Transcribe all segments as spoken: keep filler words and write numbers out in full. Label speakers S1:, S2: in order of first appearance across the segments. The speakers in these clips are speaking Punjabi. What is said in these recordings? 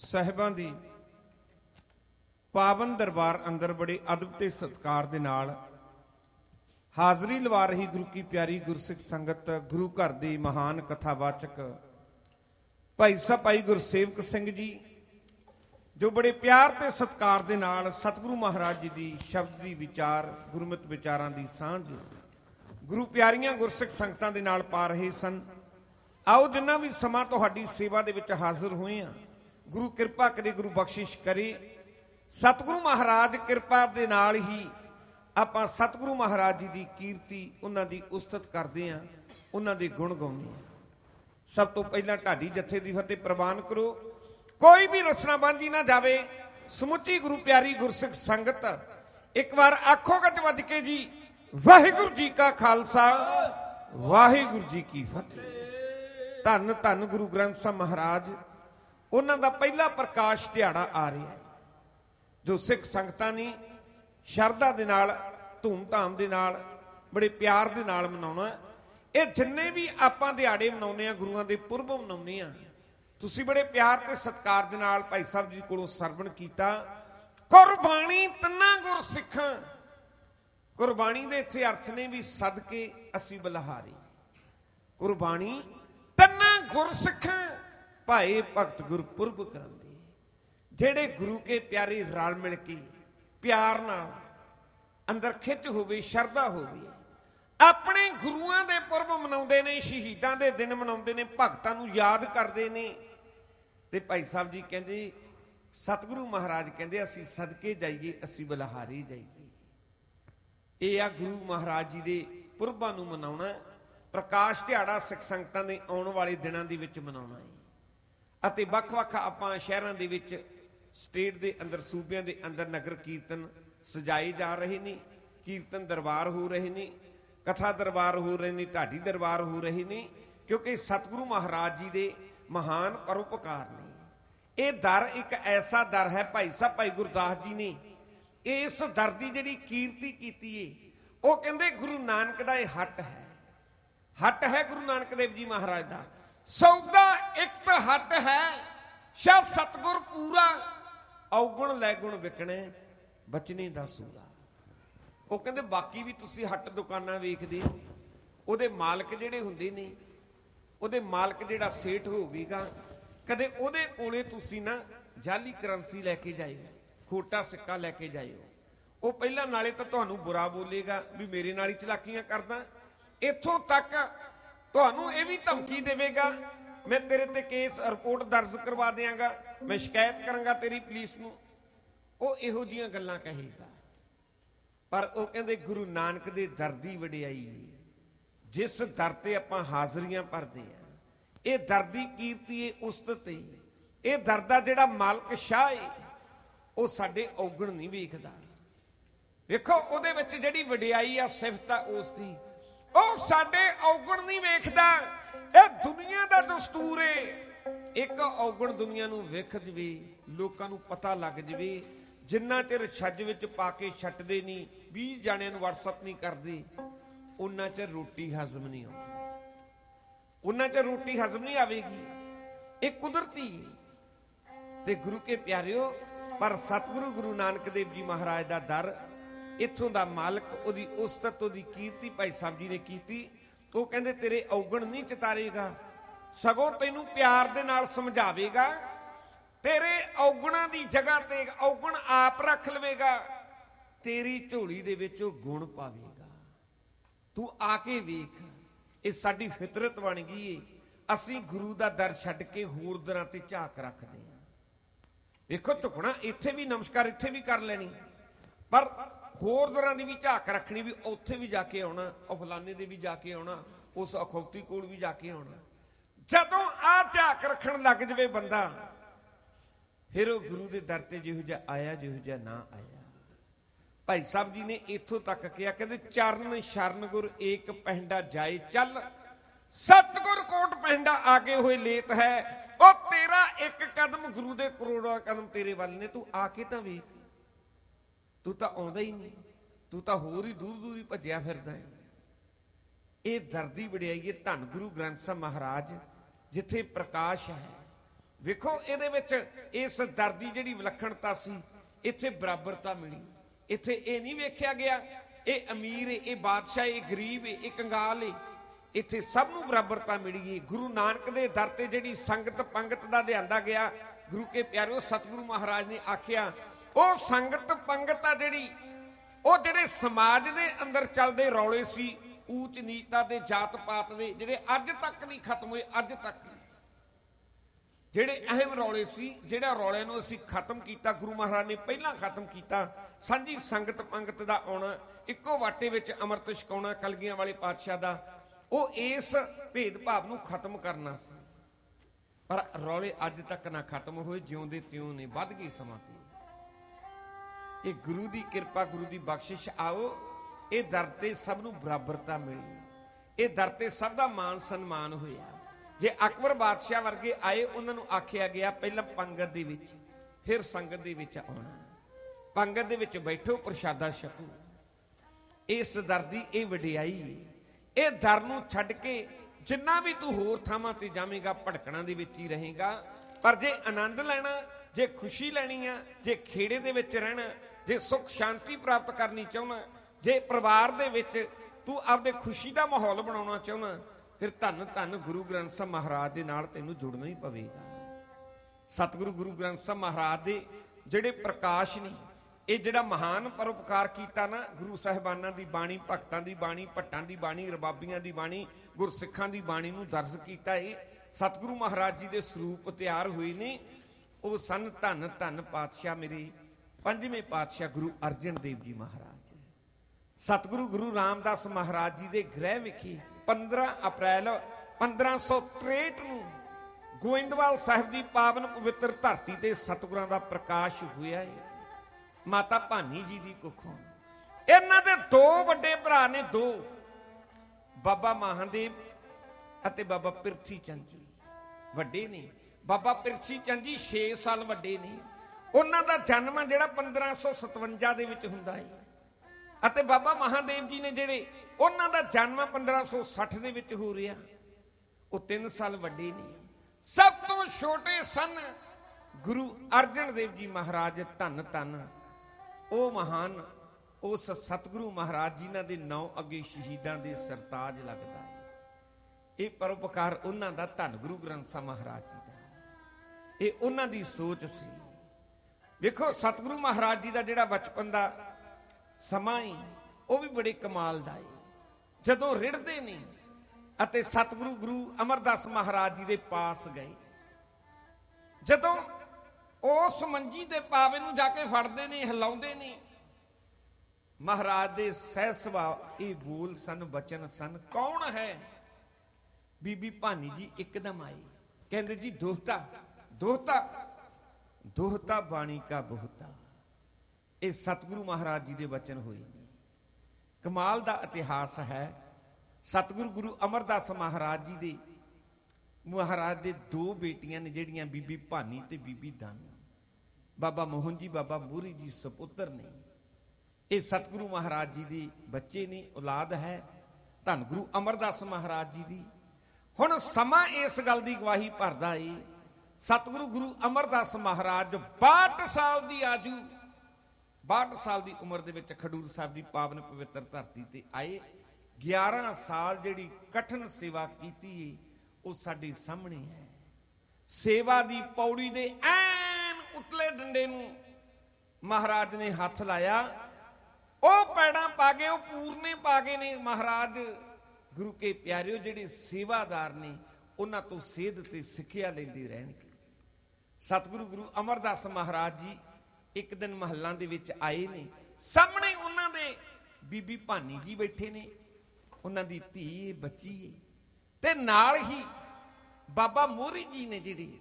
S1: ਸਾਹਿਬਾਂ ਦੀ ਪਾਵਨ ਦਰਬਾਰ ਅੰਦਰ ਬੜੇ ਅਦਬ ਤੇ ਸਤਿਕਾਰ ਦੇ ਨਾਲ ਹਾਜ਼ਰੀ ਲਵਾ ਰਹੀ ਗੁਰੂ ਕੀ ਪਿਆਰੀ ਗੁਰਸਿੱਖ ਸੰਗਤ, ਗੁਰੂ ਘਰ ਦੀ ਮਹਾਨ ਕਥਾਵਾਚਕ ਭਾਈ ਸਾਹਿਬ ਭਾਈ ਗੁਰਸੇਵਕ ਸਿੰਘ ਜੀ, ਜੋ ਬੜੇ ਪਿਆਰ ਤੇ ਸਤਿਕਾਰ ਦੇ ਨਾਲ ਸਤਿਗੁਰੂ ਮਹਾਰਾਜ ਜੀ ਦੀ ਸ਼ਬਦ ਦੀ ਵਿਚਾਰ, ਗੁਰਮਤਿ ਵਿਚਾਰਾਂ ਦੀ ਸਾਂਝ ਗੁਰੂ ਪਿਆਰੀਆਂ ਗੁਰਸਿੱਖ ਸੰਗਤਾਂ ਦੇ ਨਾਲ ਪਾ ਰਹੇ ਸਨ। ਆਓ ਜਿੰਨਾ ਵੀ ਸਮਾਂ ਤੁਹਾਡੀ ਸੇਵਾ ਦੇ ਵਿੱਚ ਹਾਜ਼ਰ ਹੋਏ ਆ, ਗੁਰੂ ਕਿਰਪਾ ਕਰੇ, ਗੁਰੂ ਬਖਸ਼ਿਸ਼ ਕਰੇ। ਸਤਿਗੁਰੂ ਮਹਾਰਾਜ ਕਿਰਪਾ ਦੇ ਨਾਲ ਹੀ ਆਪਾਂ ਸਤਿਗੁਰੂ ਮਹਾਰਾਜ ਜੀ ਦੀ ਕੀਰਤੀ, ਉਹਨਾਂ ਦੀ ਉਸਤਤ ਕਰਦੇ ਹਾਂ, ਉਹਨਾਂ ਦੇ ਗੁਣ ਗਾਉਂਦੇ ਹਾਂ। ਸਭ ਤੋਂ ਪਹਿਲਾਂ ਢਾਡੀ ਜੱਥੇ ਦੀ ਫਤਿਹ ਪ੍ਰਵਾਨ ਕਰੋ। ਕੋਈ ਵੀ ਰਸਨਾ ਬਾਂਝੀ ਨਾ ਜਾਵੇ। ਸਮੁੱਚੀ ਗੁਰੂ ਪਿਆਰੀ ਗੁਰਸਿੱਖ ਸੰਗਤ ਇੱਕ ਵਾਰ ਆਖੋ ਗੱਜ ਵੱਜ ਕੇ ਜੀ, ਵਾਹਿਗੁਰੂ ਜੀ ਕਾ ਖਾਲਸਾ, ਵਾਹਿਗੁਰੂ ਜੀ ਕੀ ਫਤਿਹ। ਧੰਨ ਧੰਨ ਗੁਰੂ ਗ੍ਰੰਥ ਸਾਹਿਬ ਮਹਾਰਾਜ, ਉਹਨਾਂ ਦਾ ਪਹਿਲਾ ਪ੍ਰਕਾਸ਼ ਦਿਹਾੜਾ ਆ ਰਿਹਾ, ਜੋ ਸਿੱਖ ਸੰਗਤਾਂ ਨੇ ਸ਼ਰਧਾ ਦੇ ਨਾਲ, ਧੂਮ-ਧਾਮ ਦੇ ਨਾਲ, ਬੜੇ ਪਿਆਰ ਦੇ ਨਾਲ ਮਨਾਉਣਾ। ਇਹ ਜਿੰਨੇ ਵੀ ਆਪਾਂ ਦਿਹਾੜੇ ਮਨਾਉਂਦੇ ਆ, ਗੁਰੂਆਂ ਦੇ ਪੁਰਬ ਮਨਾਉਂਦੇ ਆ, ਤੁਸੀਂ ਬੜੇ ਪਿਆਰ ਤੇ ਸਤਿਕਾਰ ਦੇ ਨਾਲ ਭਾਈ ਸਾਹਿਬ ਜੀ ਕੋਲੋਂ ਸਰਵਣ ਕੀਤਾ। ਕੁਰਬਾਨੀ ਤਿੰਨਾਂ ਗੁਰ ਸਿੱਖਾਂ, ਕੁਰਬਾਨੀ ਦੇ ਇੱਥੇ ਅਰਥ ਨੇ ਵੀ ਸਦਕੇ ਅਸੀਂ ਬਲਿਹਾਰੀ। ਕੁਰਬਾਨੀ ਤਿੰਨਾਂ ਗੁਰ ਸਿੱਖਾਂ ਭਾਏ ਭਗਤ ਗੁਰਪੁਰਬ ਕਰਾਂਦੇ, ਜਿਹੜੇ ਗੁਰੂ ਕੇ ਪਿਆਰੇ ਰਲ ਮਿਲ ਕੇ ਪਿਆਰ ਨਾਲ ਅੰਦਰ ਖਿੱਚ ਹੋਵੇ, ਸ਼ਰਧਾ ਹੋਵੇ, ਆਪਣੇ ਗੁਰੂਆਂ ਦੇ ਪੁਰਬ ਮਨਾਉਂਦੇ ਨੇ, ਸ਼ਹੀਦਾਂ ਦੇ ਦਿਨ ਮਨਾਉਂਦੇ ਨੇ, ਭਗਤਾਂ ਨੂੰ ਯਾਦ ਕਰਦੇ ਨੇ। ਤੇ ਭਾਈ ਸਾਹਿਬ ਜੀ ਕਹਿੰਦੇ, ਸਤਿਗੁਰੂ ਮਹਾਰਾਜ ਕਹਿੰਦੇ ਅਸੀਂ ਸਦਕੇ ਜਾਈਏ, ਅਸੀਂ ਬਲਿਹਾਰੀ ਜਾਈਏ। ਇਹ ਆ ਗੁਰੂ ਮਹਾਰਾਜ ਜੀ ਦੇ ਪੁਰਬਾਂ ਨੂੰ ਮਨਾਉਣਾ। ਪ੍ਰਕਾਸ਼ ਦਿਹਾੜਾ ਸਿੱਖ ਸੰਗਤਾਂ ਦੇ ਆਉਣ ਵਾਲੇ ਦਿਨਾਂ ਦੇ ਵਿੱਚ ਮਨਾਉਣਾ ਹੈ। ਅਤੇ ਵੱਖ-ਵੱਖ ਆਪਾਂ ਸ਼ਹਿਰਾਂ ਦੇ ਵਿੱਚ, ਸਟੇਟ ਦੇ ਅੰਦਰ, ਸੂਬਿਆਂ ਦੇ ਅੰਦਰ ਨਗਰ ਕੀਰਤਨ ਸਜਾਏ ਜਾ ਰਹੇ ਨੇ, ਕੀਰਤਨ ਦਰਬਾਰ ਹੋ ਰਹੇ ਨੇ, ਕਥਾ ਦਰਬਾਰ ਹੋ ਰਹੇ ਨੇ, ਢਾਡੀ ਦਰਬਾਰ ਹੋ ਰਹੇ ਨੇ, ਕਿਉਂਕਿ ਸਤਿਗੁਰੂ ਮਹਾਰਾਜ ਜੀ ਦੇ ਮਹਾਨ ਪਰਉਪਕਾਰ ਨੇ। ਇਹ ਦਰ ਇੱਕ ਐਸਾ ਦਰ ਹੈ, ਭਾਈ ਸਾਹਿਬ ਭਾਈ ਗੁਰਦਾਸ ਜੀ ਨੇ ਇਸ ਦਰ ਦੀ ਜਿਹੜੀ ਕੀਰਤੀ ਕੀਤੀ ਏ, ਉਹ ਕਹਿੰਦੇ ਗੁਰੂ ਨਾਨਕ ਦਾ ਇਹ ਹੱਟ ਹੈ। ਹੱਟ ਹੈ ਗੁਰੂ ਨਾਨਕ ਦੇਵ ਜੀ ਮਹਾਰਾਜ ਦਾ। ਸੌਦਾ ਇਕਤ ਹੱਟ ਹੈ, ਸ਼ਾ ਸਤਿਗੁਰ ਪੂਰਾ, ਔਗੁਣ ਲੈ ਗੁਣ ਵਿਕਣੇ, ਬਚਨੇ ਦਾ ਸੂਰਾ। ਉਹ ਕਹਿੰਦੇ ਬਾਕੀ ਵੀ ਤੁਸੀਂ ਹੱਟ ਦੁਕਾਨਾਂ ਵੇਖਦੇ ਹੋ, ਉਹਦੇ ਮਾਲਕ ਜਿਹੜੇ ਹੁੰਦੇ ਨੇ, ਉਹਦੇ ਮਾਲਕ ਜਿਹੜਾ ਸੇਠ ਹੋਵੇਗਾ, ਕਦੇ ਉਹਦੇ ਕੋਲੇ ਤੁਸੀਂ ਨਾ ਜਾਲੀ ਕਰੰਸੀ ਲੈ ਕੇ ਜਾਇਓ, ਖੋਟਾ ਸਿੱਕਾ ਲੈ ਕੇ ਜਾਇਓ। ਉਹ ਪਹਿਲਾਂ ਨਾਲੇ ਤਾਂ ਤੁਹਾਨੂੰ ਬੁਰਾ ਬੋਲੇਗਾ ਵੀ ਮੇਰੇ ਨਾਲ ਹੀ ਚਲਾਕੀਆਂ ਕਰਦਾ, ਇੱਥੋਂ ਤੱਕ ਤੁਹਾਨੂੰ ਇਹ ਵੀ ਧਮਕੀ ਦੇਵੇਗਾ, ਮੈਂ ਤੇਰੇ ਤੇ ਕੇਸ ਰਿਪੋਰਟ ਦਰਜ ਕਰਵਾ ਦਿਆਂਗਾ, ਮੈਂ ਸ਼ਿਕਾਇਤ ਕਰਾਂਗਾ ਤੇਰੀ ਪੁਲਿਸ ਨੂੰ। ਉਹ ਇਹੋ ਜਿਹੀਆਂ ਗੱਲਾਂ ਕਹੇਗਾ। ਪਰ ਉਹ ਕਹਿੰਦੇ ਗੁਰੂ ਨਾਨਕ ਦੇ ਦਰ ਦੀ ਵਡਿਆਈ, ਜਿਸ ਦਰ ਤੇ ਆਪਾਂ ਹਾਜ਼ਰੀਆਂ ਭਰਦੇ ਆ, ਇਹ ਦਰ ਦੀ ਕੀਰਤੀ ਏ, ਉਸਤਤ ਏ। ਇਹ ਦਰ ਦਾ ਜਿਹੜਾ ਮਾਲਕ ਸ਼ਾਹ ਏ, ਉਹ ਸਾਡੇ ਔਗਣ ਨਹੀਂ ਵੇਖਦਾ। ਵੇਖੋ ਉਹਦੇ ਵਿੱਚ ਜਿਹੜੀ ਵਡਿਆਈ ਆ, ਸਿਫਤ ਆ ਉਸ ਦੀ, ਉਹ ਸਾਡੇ ਔਗਣ ਨਹੀਂ ਵੇਖਦਾ। ਇਹ ਦੁਨੀਆ ਦਾ ਦਸਤੂਰ ਏ। ਇੱਕ ਔਗਣ ਦੁਨੀਆ ਨੂੰ ਵੇਖ ਜਵੇ, ਲੋਕਾਂ ਨੂੰ ਪਤਾ ਲੱਗ ਜਵੇ, ਜਿੰਨਾ ਚਿਰ ਛੱਜ ਵਿੱਚ ਪਾ ਕੇ ਛੱਟਦੇ ਨਹੀਂ, ਵੀਹ ਜਾਣਿਆਂ ਨੂੰ ਵਟਸਐਪ ਨਹੀਂ ਕਰਦੇ, ਉਹਨਾਂ ਚਿਰ ਰੋਟੀ ਹਜ਼ਮ ਨਹੀਂ ਆਉਂਦੀ, ਉਹਨਾਂ ਚਿਰ ਰੋਟੀ ਹਜ਼ਮ ਨਹੀਂ ਆਵੇਗੀ। ਇਹ ਕੁਦਰਤੀ। ਤੇ ਗੁਰੂ ਕੇ ਪਿਆਰਿਓ, ਪਰ ਸਤਿਗੁਰੂ ਗੁਰੂ ਨਾਨਕ ਦੇਵ ਜੀ ਮਹਾਰਾਜ ਦਾ ਦਰ, ਇੱਥੋਂ ਦਾ ਮਾਲਕ, ਉਹਦੀ ਉਸਤਤ, ਉਹਦੀ ਕੀਰਤੀ ਭਾਈ ਸਾਹਿਬ ਜੀ ਨੇ ਕੀਤੀ। ਉਹ ਕਹਿੰਦੇ ਤੇਰੇ ਔਗਣ ਨਹੀਂ ਚਿਤਾਰੇਗਾ, ਸਗੋਂ ਤੈਨੂੰ ਪਿਆਰ ਦੇ ਨਾਲ ਸਮਝਾਵੇਗਾ, ਤੇਰੇ ਔਗਣਾਂ ਦੀ ਜਗ੍ਹਾ ਤੇ ਔਗਣ ਆਪ ਰੱਖ ਲਵੇਗਾ, ਤੇਰੀ ਝੋਲੀ ਦੇ ਵਿੱਚ ਉਹ ਗੁਣ ਪਾਵੇਗਾ। ਤੂੰ ਆ ਕੇ ਵੇਖ, ਇਹ ਸਾਡੀ ਫਿਤਰਤ ਬਣ ਗਈ ਏ। ਅਸੀਂ ਗੁਰੂ ਦਾ ਦਰ ਛੱਡ ਕੇ ਹੋਰ ਦਰਾਂ ਤੇ ਝਾਕ ਰੱਖਦੇ ਹਾਂ। ਵੇਖੋ ਝੁਕਣਾ ਇੱਥੇ ਵੀ, ਨਮਸਕਾਰ ਇੱਥੇ ਵੀ ਕਰ ਲੈਣੀ, ਪਰ ਹੋਰ ਦਰਾਂ ਦੀ ਵੀ ਝਾਕ ਰੱਖਣੀ, ਵੀ ਉੱਥੇ ਵੀ ਜਾ ਕੇ ਆਉਣਾ, ਉਹ ਫਲਾਨੇ ਦੇ ਵੀ ਜਾ ਕੇ ਆਉਣਾ, ਉਸ ਅਖੌਤੀ ਕੋਲ ਵੀ ਜਾ ਕੇ ਆਉਣਾ। ਜਦੋਂ ਆ ਝਾਕ ਰੱਖਣ ਲੱਗ ਜਵੇ ਬੰਦਾ, ਫਿਰ ਉਹ ਗੁਰੂ ਦੇ ਦਰ ਤੇ ਜਿਹੋ ਜਿਹਾ ਆਇਆ, ਜਿਹੋ ਜਿਹਾ ਨਾ ਆਇਆ। ਭਾਈ ਸਾਹਿਬ ਜੀ ਨੇ ਇੱਥੋਂ ਤੱਕ ਕਿਹਾ, ਕਹਿੰਦੇ ਚਰਨ ਸ਼ਰਨ ਗੁਰ ਏਕ ਪਹਿੰਡਾ ਜਾਏ ਚੱਲ, ਸਤਿਗੁਰ ਕੋਟ ਪਹਿੰਡਾ ਆਗੇ ਹੋਏ ਲੇਤ ਹੈ। ਉਹ ਤੇਰਾ ਇੱਕ ਕਦਮ ਗੁਰੂ ਦੇ ਕਰੋੜਾਂ ਕਦਮ ਤੇਰੇ ਵੱਲ ਨੇ, ਤੂੰ ਆ ਕੇ ਤਾਂ ਵੇਖ। ਤੂੰ ਤਾਂ ਆਉਂਦਾ ਹੀ ਨਹੀਂ, ਤੂੰ ਤਾਂ ਹੋਰ ਹੀ ਦੂਰ ਦੂਰ ਹੀ ਭੱਜਿਆ ਫਿਰਦਾ ਹੈ। ਇਹ ਦਰ ਦੀ ਵਡਿਆਈ ਹੈ। ਧੰਨ ਗੁਰੂ ਗ੍ਰੰਥ ਸਾਹਿਬ ਮਹਾਰਾਜ, ਜਿੱਥੇ ਪ੍ਰਕਾਸ਼ ਹੈ, ਵੇਖੋ ਇਹਦੇ ਵਿੱਚ ਇਸ ਦਰ ਦੀ ਜਿਹੜੀ ਵਿਲੱਖਣਤਾ ਸੀ, ਇੱਥੇ ਬਰਾਬਰਤਾ ਮਿਲੀ। ਇੱਥੇ ਇਹ ਨਹੀਂ ਵੇਖਿਆ ਗਿਆ ਇਹ ਅਮੀਰ ਏ, ਇਹ ਬਾਦਸ਼ਾਹ, ਇਹ ਗਰੀਬ ਏ, ਇਹ ਕੰਗਾਲ ਏ। ਇੱਥੇ ਸਭ ਨੂੰ ਬਰਾਬਰਤਾ ਮਿਲੀ। ਗੁਰੂ ਨਾਨਕ ਦੇ ਦਰ ਤੇ ਜਿਹੜੀ ਸੰਗਤ ਪੰਗਤ ਦਾ ਲਿਆਂਦਾ ਗਿਆ, ਗੁਰੂ ਕੇ ਪਿਆਰਿਓ, ਸਤਿਗੁਰੂ ਮਹਾਰਾਜ ਨੇ ਆਖਿਆ ਉਹ ਸੰਗਤ ਪੰਗਤ ਆ ਜਿਹੜੀ, ਉਹ ਜਿਹੜੇ ਸਮਾਜ ਦੇ ਅੰਦਰ ਚੱਲਦੇ ਰੌਲੇ ਸੀ, ਊਚ ਨੀਚਤਾ ਦੇ, ਜਾਤ ਪਾਤ ਦੇ, ਜਿਹੜੇ ਅੱਜ ਤੱਕ ਨਹੀਂ ਖਤਮ ਹੋਏ, ਅੱਜ ਤੱਕ ਜਿਹੜੇ ਅਹਿਮ ਰੌਲੇ ਸੀ, ਜਿਹੜਾ ਰੌਲੇ ਨੂੰ ਅਸੀਂ ਖਤਮ ਕੀਤਾ, ਗੁਰੂ ਮਹਾਰਾਜ ਨੇ ਪਹਿਲਾਂ ਖਤਮ ਕੀਤਾ। ਸਾਂਝੀ ਸੰਗਤ ਪੰਗਤ ਦਾ ਆਉਣਾ, ਇੱਕੋ ਵਾਟੇ ਵਿੱਚ ਅੰਮ੍ਰਿਤ ਛਕਾਉਣਾ ਕਲਗੀਆਂ ਵਾਲੇ ਪਾਤਸ਼ਾਹ ਦਾ, ਉਹ ਇਸ ਭੇਦਭਾਵ ਨੂੰ ਖਤਮ ਕਰਨਾ ਸੀ। ਪਰ ਰੌਲੇ ਅੱਜ ਤੱਕ ਨਾ ਖਤਮ ਹੋਏ, ਜਿਉਂਦੇ ਤਿਉਂ ਨੇ, ਵੱਧ ਗਈ ਸਮਾਂ ਤੇ। ਇਹ ਗੁਰੂ ਦੀ ਕਿਰਪਾ, ਗੁਰੂ ਦੀ ਬਖਸ਼ਿਸ਼। ਆਓ ਇਹ ਦਰ ਤੇ ਸਭ ਨੂੰ ਬਰਾਬਰਤਾ ਮਿਲੀ, ਇਹ ਦਰ ਤੇ ਸਭ ਦਾ ਮਾਨ ਸਨਮਾਨ ਹੋਇਆ। ਜੇ ਅਕਬਰ ਬਾਦਸ਼ਾਹ ਵਰਗੇ ਆਏ, ਉਹਨਾਂ ਨੂੰ ਆਖਿਆ ਗਿਆ ਪਹਿਲਾਂ ਪੰਗਤ ਦੇ ਵਿੱਚ, ਫਿਰ ਸੰਗਤ ਦੇ ਵਿੱਚ ਆਉਣਾ। ਪੰਗਤ ਦੇ ਵਿੱਚ ਬੈਠੋ, ਪ੍ਰਸ਼ਾਦਾ ਛਕੋ। ਇਸ ਦਰ ਦੀ ਇਹ ਵਡਿਆਈ ਹੈ। ਇਹ ਦਰ ਨੂੰ ਛੱਡ ਕੇ ਜਿੰਨਾ ਵੀ ਤੂੰ ਹੋਰ ਥਾਵਾਂ ਤੇ ਜਾਵੇਂਗਾ, ਭੜਕਣਾ ਦੇ ਵਿੱਚ ਹੀ ਰਹੇਗਾ। ਪਰ ਜੇ ਆਨੰਦ ਲੈਣਾ, ਜੇ ਖੁਸ਼ੀ ਲੈਣੀ ਆ, ਜੇ ਖੇੜੇ ਦੇ ਵਿੱਚ ਰਹਿਣਾ, ਜੇ ਸੁੱਖ ਸ਼ਾਂਤੀ ਪ੍ਰਾਪਤ ਕਰਨੀ ਚਾਹੁੰਦਾ, ਜੇ ਪਰਿਵਾਰ ਦੇ ਵਿੱਚ ਤੂੰ ਆਪਦੇ ਖੁਸ਼ੀ ਦਾ ਮਾਹੌਲ ਬਣਾਉਣਾ ਚਾਹੁੰਦਾ, ਫਿਰ ਧੰਨ ਧੰਨ ਗੁਰੂ ਗ੍ਰੰਥ ਸਾਹਿਬ ਮਹਾਰਾਜ ਦੇ ਨਾਲ ਤੈਨੂੰ ਜੁੜਨਾ ਹੀ ਪਵੇਗਾ। ਸਤਿਗੁਰੂ ਗੁਰੂ ਗ੍ਰੰਥ ਸਾਹਿਬ ਮਹਾਰਾਜ ਦੇ ਜਿਹੜੇ ਪ੍ਰਕਾਸ਼ ਨੇ, ਇਹ ਜਿਹੜਾ ਮਹਾਨ ਪਰਉਪਕਾਰ ਕੀਤਾ ਨਾ, ਗੁਰੂ ਸਾਹਿਬਾਨਾਂ ਦੀ ਬਾਣੀ, ਭਗਤਾਂ ਦੀ ਬਾਣੀ, ਭੱਟਾਂ ਦੀ ਬਾਣੀ, ਰਬਾਬੀਆਂ ਦੀ ਬਾਣੀ, ਗੁਰਸਿੱਖਾਂ ਦੀ ਬਾਣੀ ਨੂੰ ਦਰਜ ਕੀਤਾ। ਇਹ ਸਤਿਗੁਰੂ ਮਹਾਰਾਜ ਜੀ ਦੇ ਸਰੂਪ ਤਿਆਰ ਹੋਏ ਨੇ। ਉਹ ਸਨ ਧੰਨ ਧੰਨ ਪਾਤਸ਼ਾਹ ਮੇਰੇ ਪੰਜਵੇਂ ਪਾਤਸ਼ਾਹ ਗੁਰੂ ਅਰਜਨ ਦੇਵ ਜੀ ਮਹਾਰਾਜ। ਸਤਿਗੁਰੂ ਗੁਰੂ ਰਾਮਦਾਸ ਮਹਾਰਾਜ ਜੀ ਦੇ ਗ੍ਰਹਿ ਵਿਖੇ ਪੰਦਰਾਂ ਅਪ੍ਰੈਲ ਪੰਦਰਾਂ ਸੌ ਤਰੇਹਠ ਨੂੰ ਗੋਇੰਦਵਾਲ ਸਾਹਿਬ ਦੀ ਪਾਵਨ ਪਵਿੱਤਰ ਧਰਤੀ ਤੇ ਸਤਿਗੁਰਾਂ ਦਾ ਪ੍ਰਕਾਸ਼ ਹੋਇਆ ਹੈ। ਮਾਤਾ ਭਾਨੀ ਜੀ ਦੀ ਕੁੱਖੋਂ ਇਹਨਾਂ ਦੇ ਦੋ ਵੱਡੇ ਭਰਾ ਨੇ, ਦੋ, ਬਾਬਾ ਮਹਾਦੇਵ ਅਤੇ ਬਾਬਾ ਪਿਰਥੀ ਚੰਦ ਜੀ ਵੱਡੇ ਨੇ। ਬਾਬਾ ਪਿਰਥੀ ਚੰਦ ਜੀ ਛੇ ਸਾਲ ਵੱਡੇ ਨੇ। ਉਹਨਾਂ ਦਾ ਜਨਮ ਜਿਹੜਾ ਪੰਦਰਾਂ ਸੌ ਸਤਵੰਜਾ ਦੇ ਵਿੱਚ ਹੁੰਦਾ ਹੈ, ਅਤੇ ਬਾਬਾ ਮਹਾਦੇਵ ਜੀ ਨੇ ਜਿਹੜੇ, ਉਹਨਾਂ ਦਾ ਜਨਮ ਪੰਦਰਾਂ ਸੌ ਸੱਠ ਦੇ ਵਿੱਚ ਹੋ ਰਿਹਾ। ਉਹ ਤਿੰਨ ਸਾਲ ਵੱਡੇ ਨੇ। ਸਭ ਤੋਂ ਛੋਟੇ ਸਨ ਗੁਰੂ ਅਰਜਨ ਦੇਵ ਜੀ ਮਹਾਰਾਜ। ਧੰਨ ਧੰਨ ਉਹ ਮਹਾਨ, ਉਸ ਸਤਿਗੁਰੂ ਮਹਾਰਾਜ ਜਿਨ੍ਹਾਂ ਦੇ ਨਾਂ ਅੱਗੇ ਸ਼ਹੀਦਾਂ ਦੇ ਸਰਤਾਜ ਲੱਗਦਾ ਹੈ। ਇਹ ਪਰਉਪਕਾਰ ਉਹਨਾਂ ਦਾ, ਧੰਨ ਗੁਰੂ ਗ੍ਰੰਥ ਸਾਹਿਬ ਮਹਾਰਾਜ ਜੀ ਦਾ। ਇਹ ਉਹਨਾਂ ਦੀ ਸੋਚ ਸੀ। ਵੇਖੋ ਸਤਿਗੁਰੂ ਮਹਾਰਾਜ ਜੀ ਦਾ ਜਿਹੜਾ ਬਚਪਨ ਦਾ ਸਮਾਂ ਹੀ, ਉਹ ਵੀ ਬੜੇ ਕਮਾਲ ਦਾ ਹੈ। ਜਦੋਂ ਰਿੜਦੇ ਨੇ ਅਤੇ ਸਤਿਗੁਰੂ ਗੁਰੂ ਅਮਰਦਾਸ ਮਹਾਰਾਜ ਜੀ ਦੇ ਪਾਸ ਗਏ, ਜਦੋਂ ਉਸ ਮੰਜੀ ਦੇ ਪਾਵੇ ਨੂੰ ਜਾ ਕੇ ਫੜਦੇ ਨੇ, ਹਿਲਾਉਂਦੇ ਨੇ, ਮਹਾਰਾਜ ਦੇ ਸਹਿ ਸੁਭਾਅ ਇਹ ਬੋਲ ਸਨ, ਬਚਨ ਸਨ। ਕੌਣ ਹੈ? ਬੀਬੀ ਭਾਨੀ ਜੀ ਇੱਕਦਮ ਆਈ, ਕਹਿੰਦੇ ਜੀ ਦੋਹਤਾ ਦੋਹਤਾ ਦੋਹਤਾ ਬਾਣੀ ਕਾ ਬਹੁਤਾ। ਇਹ ਸਤਿਗੁਰੂ ਮਹਾਰਾਜ ਜੀ ਦੇ ਬਚਨ ਹੋਏ ਨੇ। ਕਮਾਲ ਦਾ ਇਤਿਹਾਸ ਹੈ। ਸਤਿਗੁਰੂ ਗੁਰੂ ਅਮਰਦਾਸ ਮਹਾਰਾਜ ਜੀ ਦੇ ਮਹਾਰਾਜ ਦੇ ਦੋ ਬੇਟੀਆਂ ਨੇ, ਜਿਹੜੀਆਂ ਬੀਬੀ ਭਾਨੀ ਤੇ ਬੀਬੀ ਦਾਨੀ। ਬਾਬਾ ਮੋਹਨ ਜੀ, ਬਾਬਾ ਮੋਹਰੀ ਜੀ ਸੁਪੁੱਤਰ ਨੇ। ਇਹ ਸਤਿਗੁਰੂ ਮਹਾਰਾਜ ਜੀ ਦੇ ਬੱਚੇ ਨੇ, ਔਲਾਦ ਹੈ ਧੰਨ ਗੁਰੂ ਅਮਰਦਾਸ ਮਹਾਰਾਜ ਜੀ ਦੀ। ਹੁਣ ਸਮਾਂ ਇਸ ਗੱਲ ਦੀ ਗਵਾਹੀ ਭਰਦਾ ਏ, ਸਤਿਗੁਰੂ ਗੁਰੂ ਅਮਰਦਾਸ ਮਹਾਰਾਜ ਬਾਹਠ ਸਾਲ ਦੀ ਆਜੂ, ਬਾਹਠ ਸਾਲ ਦੀ ਉਮਰ ਦੇ ਵਿੱਚ ਖਡੂਰ ਸਾਹਿਬ ਦੀ ਪਾਵਨ ਪਵਿੱਤਰ ਧਰਤੀ ਤੇ ਆਏ। ਗਿਆਰਾਂ ਸਾਲ ਜਿਹੜੀ ਕਠਿਨ ਸੇਵਾ ਕੀਤੀ ਏ, ਉਹ ਸਾਡੇ ਸਾਹਮਣੇ ਹੈ। ਸੇਵਾ ਦੀ ਪੌੜੀ ਦੇ ਐਨ ਉਤਲੇ ਡੰਡੇ ਨੂੰ ਮਹਾਰਾਜ ਨੇ ਹੱਥ ਲਾਇਆ। ਉਹ ਪੈੜਾਂ ਪਾ ਗਏ, ਉਹ ਪੂਰਨੇ ਪਾ ਗਏ ਨੇ। ਮਹਾਰਾਜ ਗੁਰੂ ਕੇ ਪਿਆਰਿਓ, ਜਿਹੜੇ ਸੇਵਾਦਾਰ ਨੇ, ਉਹਨਾਂ ਤੋਂ ਸੇਧ ਤੇ ਸਿੱਖਿਆ ਲੈਂਦੇ ਰਹਿਣਗੇ। ਸਤਿਗੁਰੂ ਗੁਰੂ ਅਮਰਦਾਸ ਮਹਾਰਾਜ ਜੀ ਇੱਕ ਦਿਨ ਮਹੱਲਾਂ ਦੇ ਵਿੱਚ ਆਏ ਨੇ। ਸਾਹਮਣੇ ਉਹਨਾਂ ਦੇ ਬੀਬੀ ਭਾਨੀ ਜੀ ਬੈਠੇ ਨੇ, ਉਹਨਾਂ ਦੀ ਧੀ ਬੱਚੀ ਏ, ਤੇ ਨਾਲ ਹੀ ਬਾਬਾ ਮੋਹਰੀ ਜੀ ਨੇ, ਜਿਹੜੀ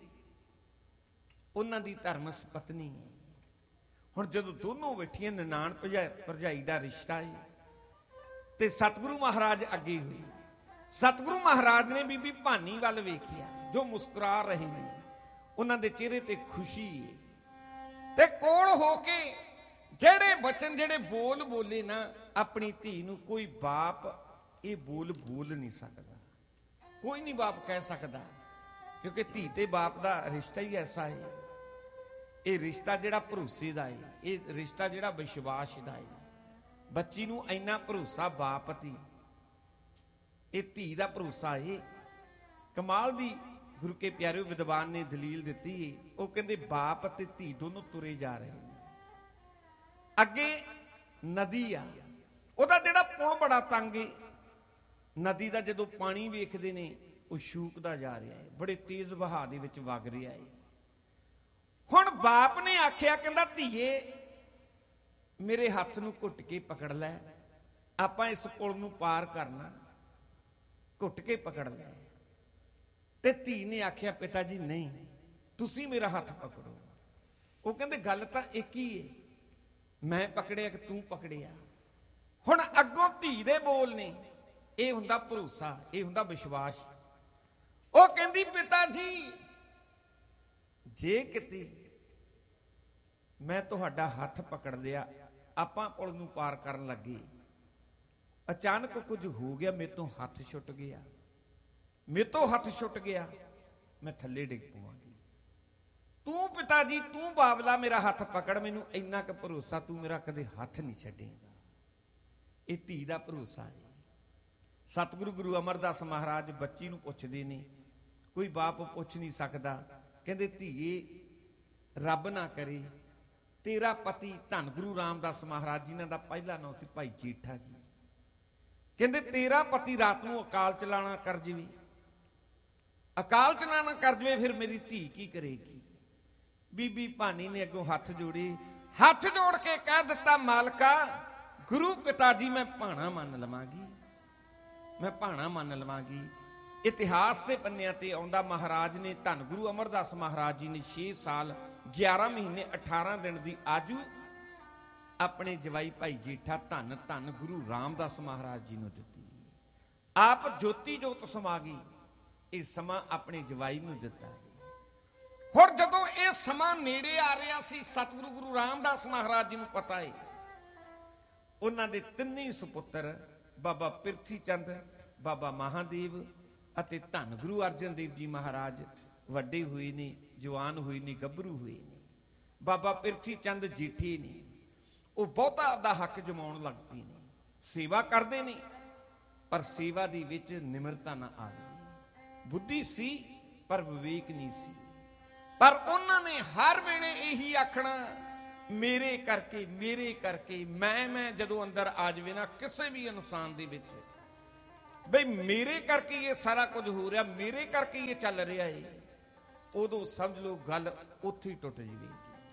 S1: ਉਹਨਾਂ ਦੀ ਧਰਮ ਪਤਨੀ ਹੈ। ਹੁਣ ਜਦੋਂ ਦੋਨੋਂ ਬੈਠੀਆਂ, ਨਨਾਣ ਭਰਜਾਈ ਦਾ ਰਿਸ਼ਤਾ ਹੈ, ਤੇ ਸਤਿਗੁਰੂ ਮਹਾਰਾਜ ਅੱਗੇ ਹੋਏ। ਸਤਿਗੁਰੂ ਮਹਾਰਾਜ ਨੇ ਬੀਬੀ ਭਾਨੀ ਵੱਲ ਵੇਖਿਆ, ਜੋ ਮੁਸਕਰਾ ਰਹੇ ਨੇ, ਉਹਨਾਂ ਦੇ ਚਿਹਰੇ ਤੇ ਖੁਸ਼ੀ ਹੈ। ਤੇ ਕੋਲ ਹੋ ਕੇ ਜਿਹੜੇ ਬਚਨ, ਜਿਹੜੇ ਬੋਲ ਬੋਲੇ ਨਾ ਆਪਣੀ ਧੀ ਨੂੰ, ਕੋਈ ਬਾਪ ਇਹ ਬੋਲ ਬੋਲ ਨਹੀਂ ਸਕਦਾ, ਕੋਈ ਨਹੀਂ ਬਾਪ ਕਹਿ ਸਕਦਾ। क्योंकि धी ते बाप का रिश्ता ही ऐसा है। ये रिश्ता जिहड़ा भरोसे दा है, ये रिश्ता जिहड़ा विश्वास दा है। बच्ची नूं इन्ना भरोसा बाप ती, ये धी दा भरोसा है। कमाल दी गुरु के प्यारे विद्वान ने दलील दी है। वो कहते बाप ते धी दोनों तुरे जा रहे हैं। अगे नदी आ, ਉਹਦਾ ਜਿਹੜਾ ਪੁਲ बड़ा तंग है। नदी का जो पानी वेखते ने वो शूकदा जा रहा है, बड़े तेज बहा दे विच वग रहा है। हुण बाप ने आख्या कहंदा धीए मेरे हथ नूं घुट के पकड़ लै, आपां इस पुल नूं पार करना, घुट के पकड़ लै। ते धी ने आख्या पिता जी नहीं, तुसीं मेरा हथ पकड़ो। वो कहंदे गल तां एक ही है, मैं पकड़िया कि तूं पकड़िया। हुण अग्गों धी दे बोल ने, ये हुंदा भरोसा, ये हुंदा विश्वास। वो कहंदी पिता जी जे किते मैं तुहाडा हथ पकड़ लिया, आपां पुल नूं पार करन लगे, अचानक कुछ हो गया, मेरे तो हथ छुट गया, मेरे तो हथ छुट गया, मैं थल्ले डिग पवांगी। तू पिता जी तू बाबला मेरा हथ पकड़, मैनूं इन्ना क भरोसा, तू मेरा कदे हथ नहीं छड्डेगा। ये धी दा भरोसा है। सतगुरु गुरु अमरदास महाराज बच्ची नूं पुछदे ने, कोई बाप पुछ नहीं सकदा, कहंदे धीए रब ना करे तेरा पति धन गुरु रामदास महाराज जिन्हां दा पहला नाम सी भाई जेठा जी, कहंदे तेरा पति रात नूं अकाल चलाना कर जावे, अकाल चलाना कर जावे, फिर मेरी धी की करेगी। बीबी भानी ने अगों हथ जोड़े, हथ जोड़ के कह दिता मालका गुरु पिता जी मैं भाणा मन लवांगी, मैं भाणा मन लवांगी। इतिहास के पन्नियां ते आउंदा महाराज ने धन गुरु अमरदास महाराज जी ने छे साल ग्यारह महीने अठारह दिन की आजू अपने जवाई भाई जेठा धन धन गुरु रामदास महाराज जी ने दिती। आप ज्योति जोत समा गई, ये समा अपने जवाई नूं दिता। हुण जदों ये समा नेड़े आ रहा सी, सतगुरु गुरु रामदास महाराज जी नूं पता है उन्हां दे तिन्ने सुपुत्र बाबा पिरथी चंद, बाबा महादेव अते धन गुरु अर्जन देव जी महाराज वड्डे हुए ने, जवान हुए ने, गभरू हुए ने। बाबा पिरथी चंद जेठे ने, वो बहुता आपदा हक जमाउण लग पए ने, सेवा करते ने, पर सेवा दी विच निमरता ना आ गई। बुद्धि सी पर विवेक नहीं सी। पर उन्होंने हर वेले यही आखना मेरे करके मेरे करके, मैं मैं जदों अंदर आ जाए ना किसी भी इंसान दे विच, बई मेरे करके ये सारा कुछ हो रहा, मेरे करके ये चल रहा है, उदों समझ लो गल उत्थे ही टुट जाएगी।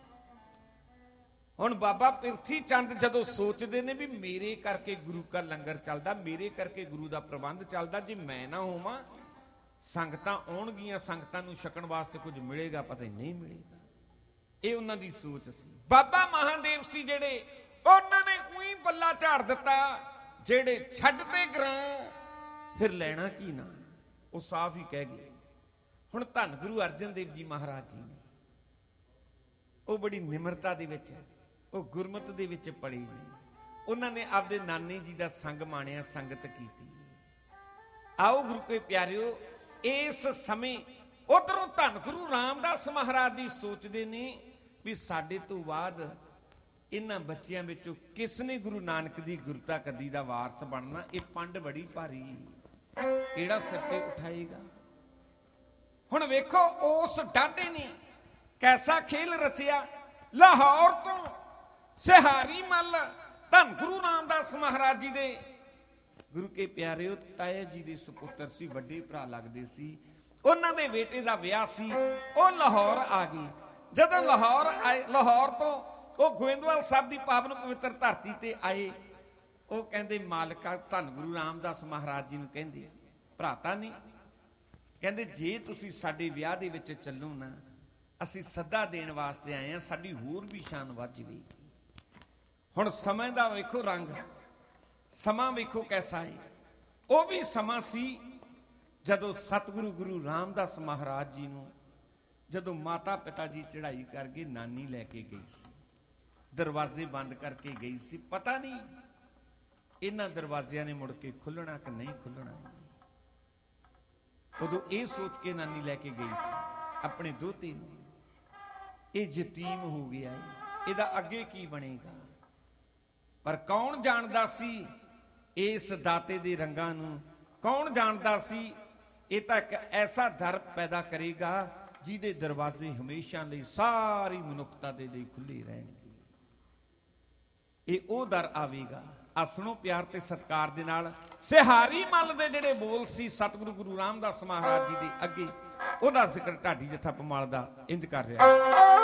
S1: हुण बाबा पिरथी चंद जदों सोचते ने भी मेरे करके गुरु का लंगर चलता, मेरे करके गुरु का प्रबंध चलता, जे मैं ना होवां संगतां आउणगीआं, संगतां नूं छकण वास्ते कुछ मिलेगा, पता ही नहीं मिलेगा। ये उन्हां दी सोच सी। बाबा महादेव सी जेड़े, उन्होंने उही पल्ला झाड़ दिता, जेड़े छड्डते ग्रां फिर लैना की ना, वो साफ ही कह गए। हुण धन गुरु अर्जन देव जी महाराज जी ने वो बड़ी निमरता दे विच, वो गुरमत दे विच पढ़े ने, उन्होंने आपदे नानी जी दा संग माणिया, संगत कीती। आओ गुरु के प्यारिओ, इस समय उधरों धन गुरु रामदास महाराज जी सोचते ने भी साडे तो बाद इन्हां बच्चियां विचों किसने गुरु नानक दी गुरता कदी दा वारस बनना, ये पंड बड़ी भारी, किहड़ा सिर ते उठाएगा। हुण वेखो उस डाढे ने कैसा खेल रचिया। लाहौर तो सिहारी मल धन गुरु रामदास महाराज जी दे गुरु के प्यारे ताया जी दे सुपुत्र सी, वड्डे भरा लगदे सी, उन्हां दे बेटे दा विआह सी, ओ लाहौर आ गई। जदों लाहौर आए, लाहौर तो वो गोविंदवाल साहब की पावन पवित्र धरती ते आए, वो कहंदे मालका धन गुरु रामदास महाराज जी नूं कहंदे भराता नहीं, कहंदे जे तुसीं साडे विआह दे विच चलो ना, असीं सदा देण वास्ते आए हां, साडी होर भी शान वध जावेगी। हुण समय दा वेखो रंग, समा वेखो कैसा है। वो भी समा सी जदों सतगुरु गुरु रामदास महाराज जी नूं जदों माता पिता जी चढ़ाई करके नानी लैके गई सी, दरवाजे बंद करके गई सी, पता नहीं इन्हां दरवाजियां ने मुड़ के खुलना कि नहीं खुलना। ਉਦੋਂ ਇਹ ਸੋਚ ਕੇ ਨਾਨੀ ਲੈ ਕੇ ਗਈ ਸੀ ਆਪਣੇ ਦੋਤੇ ਨੂੰ, ਇਹ ਯਤੀਮ ਹੋ ਗਿਆ, ਇਹਦਾ ਅੱਗੇ ਕੀ ਬਣੇਗਾ। ਪਰ ਕੌਣ ਜਾਣਦਾ ਸੀ ਇਸ ਦਾਤੇ ਦੇ ਰੰਗਾਂ ਨੂੰ, ਕੌਣ ਜਾਣਦਾ ਸੀ ਇਹ ਤਾਂ ਇੱਕ ਐਸਾ ਦਰ ਪੈਦਾ ਕਰੇਗਾ ਜਿਹਦੇ ਦਰਵਾਜ਼ੇ ਹਮੇਸ਼ਾ ਲਈ ਸਾਰੀ ਮਨੁੱਖਤਾ ਦੇ ਲਈ ਖੁੱਲੇ ਰਹਿਣਗੇ। ਇਹ ਉਹ ਦਰ ਆਵੇਗਾ। ਆ ਸੁਣੋ ਪਿਆਰ ਤੇ ਸਤਿਕਾਰ ਦੇ ਨਾਲ ਸਿਹਾਰੀ ਮੱਲ ਦੇ ਜਿਹੜੇ ਬੋਲ ਸੀ ਸਤਿਗੁਰੂ ਗੁਰੂ ਰਾਮਦਾਸ ਮਹਾਰਾਜ ਜੀ ਦੇ ਅੱਗੇ, ਉਹਦਾ ਜ਼ਿਕਰ ਢਾਡੀ ਜੱਥਾ ਪਮਾਲ ਦਾ ਇੰਜ ਕਰ ਰਿਹਾ।